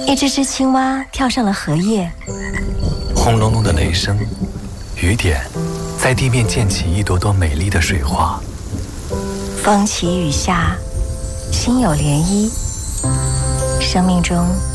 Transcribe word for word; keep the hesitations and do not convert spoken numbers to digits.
一只只青蛙跳上了荷叶， 轰隆隆的雷声，雨点在地面溅起一朵朵美丽的水花。 风起雨下，心有涟漪。生命中